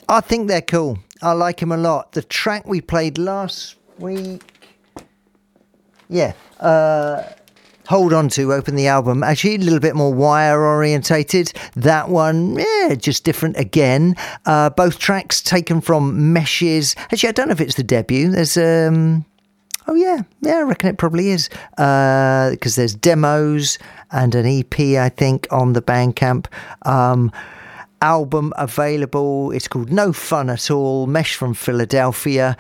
I think they're cool. I like them a lot. The track we played last week, Hold On To open the album. Actually, a little bit more wire orientated. That one, just different again. Both tracks taken from Mesh's. Actually, I don't know if it's the debut. There's I reckon it probably is, because there's demos and an EP, I think, on the Bandcamp. Album available. It's called No Fun At All. Mesh from Philadelphia.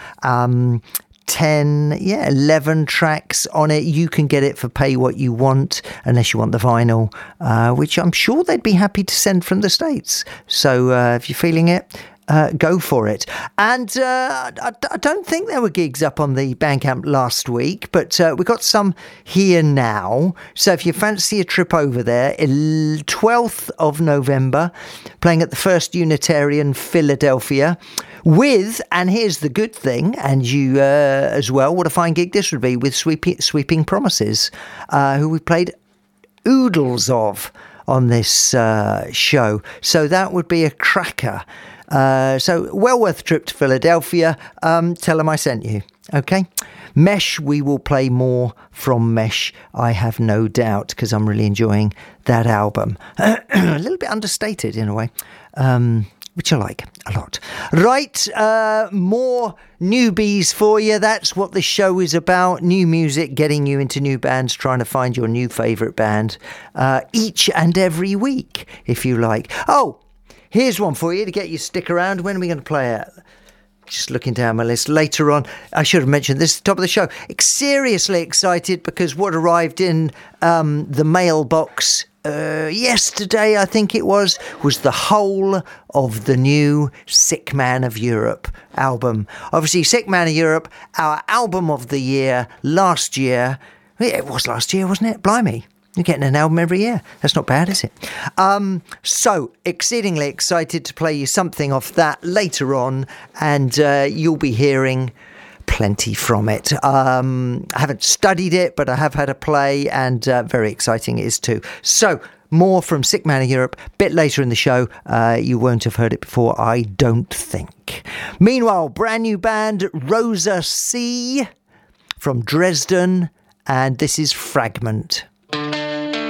11 tracks on it. You can get it for pay what you want, unless you want the vinyl, which I'm sure they'd be happy to send from the States. So if you're feeling it, go for it. And I don't think there were gigs up on the Bandcamp last week, but we got some here now. So if you fancy a trip over there, 12th of November, playing at the First Unitarian, Philadelphia, with, and here's the good thing, and you as well, what a fine gig this would be, with Sweeping Promises, who we played oodles of on this show. So that would be a cracker. So well worth a trip to Philadelphia. Tell them I sent you. Okay. Mesh, we will play more from Mesh, I have no doubt, because I'm really enjoying that album. A little bit understated in a way, which I like a lot. Right, more newbies for you. That's what the show is about. New music, getting you into new bands, trying to find your new favourite band each and every week, if you like. Oh, here's one for you to get you stick around. When are we going to play it? Just looking down my list. Later on, I should have mentioned this at the top of the show. Seriously excited because what arrived in the mailbox yesterday, I think it was the whole of the new Sick Man of Europe album. Obviously, Sick Man of Europe, our album of the year last year. It was last year, wasn't it? Blimey. You're getting an album every year. That's not bad, is it? So, exceedingly excited to play you something off that later on, and you'll be hearing plenty from it. I haven't studied it, but I have had a play, and very exciting it is too. So, more from Sick Man of Europe a bit later in the show. You won't have heard it before, I don't think. Meanwhile, brand new band Rosa C from Dresden, and this is Fragment.